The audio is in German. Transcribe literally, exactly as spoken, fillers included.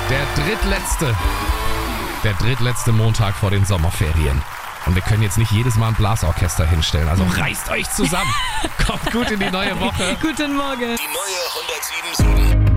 Der drittletzte. Der drittletzte Montag vor den Sommerferien. Und wir können jetzt nicht jedes Mal ein Blasorchester hinstellen. Also reißt euch zusammen. Kommt gut in die neue Woche. Guten Morgen. Die neue hundertsieben Komma sieben.